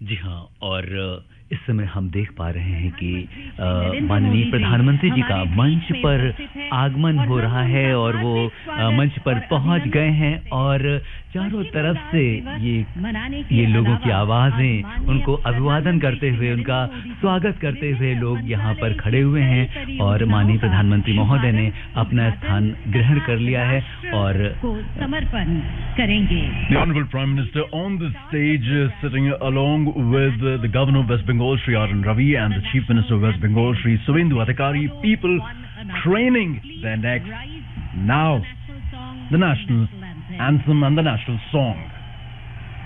जी हाँ, और इस समय हम देख पा रहे हैं कि माननीय प्रधानमंत्री जी का मंच पर आगमन हो रहा है और वो मंच पर पहुंच गए हैं और चारों तरफ से ये लोगों की आवाजें उनको अभिवादन करते हुए, उनका स्वागत करते हुए लोग यहाँ पर खड़े हुए हैं और माननीय प्रधानमंत्री महोदय ने अपना स्थान ग्रहण कर लिया है और समर्पण करेंगे। The Honorable Prime Minister on the stage sitting along with the Governor of West Bengal, Shri R.N. Ravi, and the Chief Minister of West Bengal, Shri Suvendu Adhikari. People craning their necks. Now, the national anthem and the national song.